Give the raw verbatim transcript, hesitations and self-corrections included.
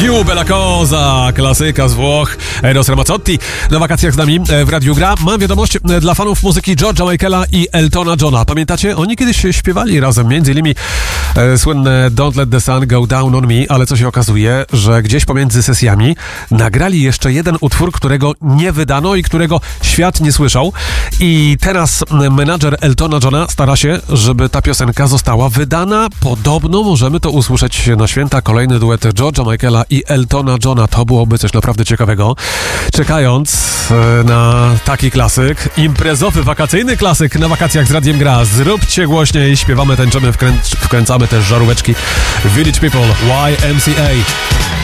Più Bella Cosa, klasyka z Włoch, Eros Ramazzotti na wakacjach z nami w Radiu Gra. Mam wiadomość dla fanów muzyki George'a Michaela i Eltona Johna. Pamiętacie? Oni kiedyś śpiewali razem, między innymi e, słynne Don't Let the Sun Go Down on Me, ale co się okazuje, że gdzieś pomiędzy sesjami nagrali jeszcze jeden utwór, którego nie wydano i którego świat nie słyszał. I teraz menadżer Eltona Johna stara się, żeby ta piosenka została wydana. Podobno możemy to usłyszeć na święta. Kolejny duet George'a Michaela i Eltona Johna. To byłoby coś naprawdę ciekawego. Czekając na taki klasyk, imprezowy, wakacyjny klasyk na wakacjach z Radiem Gra. Zróbcie głośniej, śpiewamy, tańczymy, wkrę- wkręcamy też żaróweczki. Village People, Y M C A.